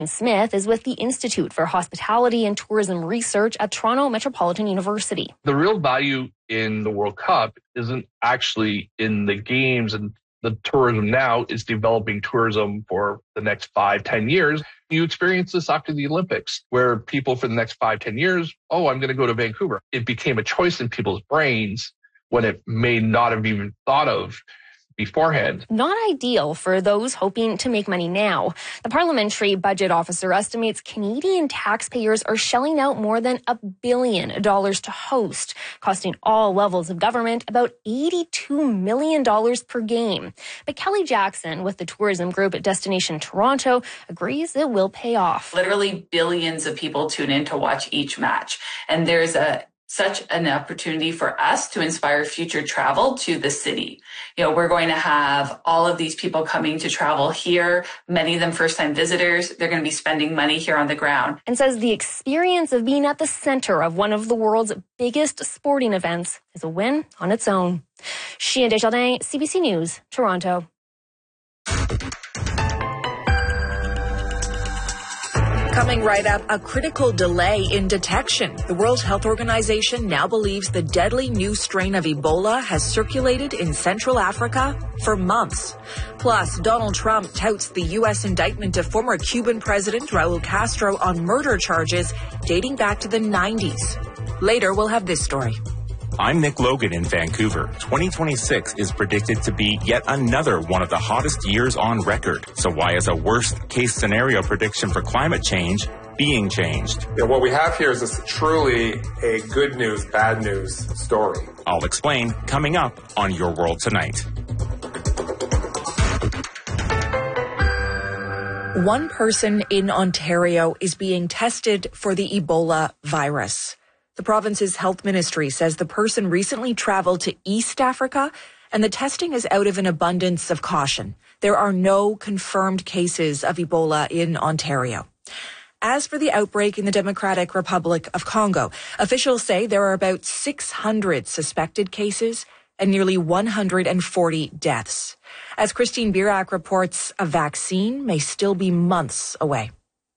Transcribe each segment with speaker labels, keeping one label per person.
Speaker 1: Smith is with the Institute for Hospitality and Tourism Research at Toronto Metropolitan University.
Speaker 2: The real value in the World Cup isn't actually in the games and the tourism now. Is developing tourism for the next 5-10 years. You experience this after the Olympics, where people for the next 5-10 years, I'm going to go to Vancouver. It became a choice in people's brains when it may not have even thought of beforehand.
Speaker 1: Not ideal for those hoping to make money now. The Parliamentary Budget Officer estimates Canadian taxpayers are shelling out more than $1 billion to host, costing all levels of government about $82 million per game. But Kelly Jackson with the tourism group at Destination Toronto agrees it will pay off.
Speaker 3: Literally billions of people tune in to watch each match. And there's such an opportunity for us to inspire future travel to the city. We're going to have all of these people coming to travel here, many of them first-time visitors. They're going to be spending money here on the ground.
Speaker 1: And says the experience of being at the center of one of the world's biggest sporting events is a win on its own. Shia Desjardins, CBC News, Toronto.
Speaker 4: Coming right up, a critical delay in detection. The World Health Organization now believes the deadly new strain of Ebola has circulated in Central Africa for months. Plus, Donald Trump touts the U.S. indictment of former Cuban President Raul Castro on murder charges dating back to the 90s. Later, we'll have this story.
Speaker 5: I'm Nick Logan in Vancouver. 2026 is predicted to be yet another one of the hottest years on record. So why is a worst-case scenario prediction for climate change being changed?
Speaker 6: What we have here is truly a good news, bad news story.
Speaker 5: I'll explain coming up on Your World Tonight.
Speaker 4: One person in Ontario is being tested for the Ebola virus. The province's health ministry says the person recently traveled to East Africa and the testing is out of an abundance of caution. There are no confirmed cases of Ebola in Ontario. As for the outbreak in the Democratic Republic of Congo, officials say there are about 600 suspected cases and nearly 140 deaths. As Christine Birak reports, a vaccine may still be months away.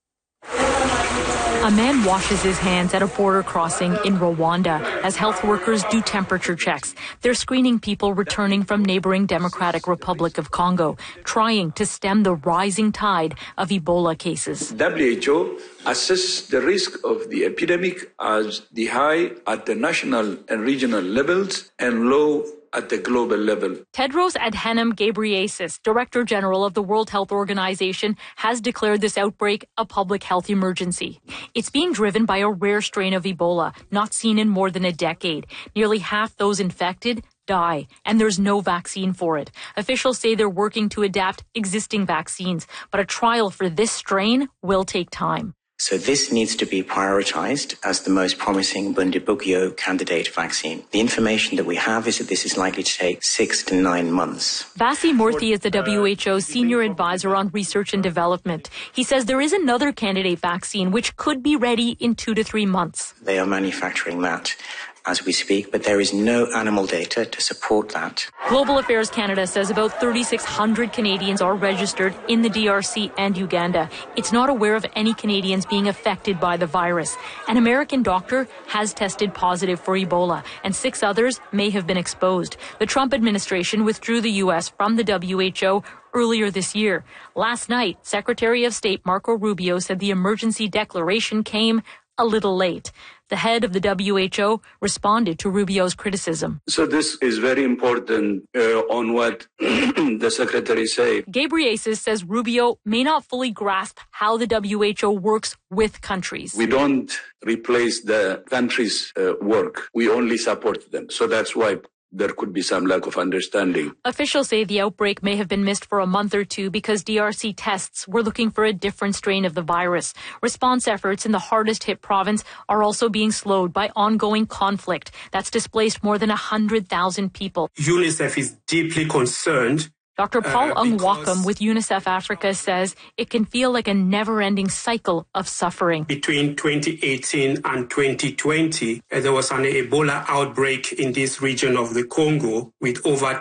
Speaker 7: A man washes his hands at a border crossing in Rwanda as health workers do temperature checks. They're screening people returning from neighboring Democratic Republic of Congo, trying to stem the rising tide of Ebola cases.
Speaker 8: WHO assesses the risk of the epidemic as the high at the national and regional levels and low at the global level.
Speaker 7: Tedros Adhanom Ghebreyesus, Director General of the World Health Organization, has declared this outbreak a public health emergency. It's being driven by a rare strain of Ebola, not seen in more than a decade. Nearly half those infected die, and there's no vaccine for it. Officials say they're working to adapt existing vaccines, but a trial for this strain will take time.
Speaker 9: So this needs to be prioritized as the most promising Bundibugyo candidate vaccine. The information that we have is that this is likely to take 6 to 9 months.
Speaker 7: Vasi Murthy is the WHO's senior advisor on research and development. He says there is another candidate vaccine which could be ready in 2 to 3 months.
Speaker 9: They are manufacturing that as we speak, but there is no animal data to support that.
Speaker 7: Global Affairs Canada says about 3,600 Canadians are registered in the DRC and Uganda. It's not aware of any Canadians being affected by the virus. An American doctor has tested positive for Ebola, and 6 others may have been exposed. The Trump administration withdrew the U.S. from the WHO earlier this year. Last night, Secretary of State Marco Rubio said the emergency declaration came a little late. The head of the WHO responded to Rubio's criticism.
Speaker 8: So this is very important on what the secretary said.
Speaker 7: Ghebreyesus says Rubio may not fully grasp how the WHO works with countries.
Speaker 8: We don't replace the countries' work. We only support them. So that's why there could be some lack of understanding.
Speaker 7: Officials say the outbreak may have been missed for a month or two because DRC tests were looking for a different strain of the virus. Response efforts in the hardest hit province are also being slowed by ongoing conflict that's displaced more than 100,000 people.
Speaker 10: UNICEF is deeply concerned.
Speaker 7: Dr. Paul Ungwakam with UNICEF Africa says it can feel like a never-ending cycle of suffering.
Speaker 10: Between 2018 and 2020, there was an Ebola outbreak in this region of the Congo with over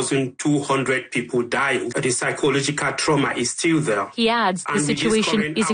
Speaker 10: 2,200 people dying. The psychological trauma is still there.
Speaker 7: He adds the situation is